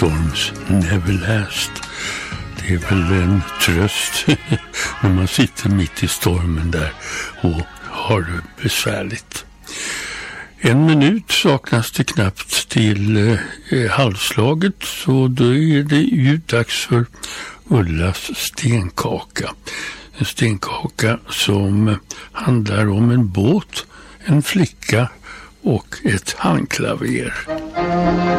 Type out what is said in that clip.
Storms Never Last. Det är väl en tröst när man sitter mitt i stormen där och har det besvärligt. 1 minut saknas det knappt till halvslaget, så då är det ju dags för Ullas stenkaka. En stenkaka som handlar om en båt, en flicka och ett handklaver.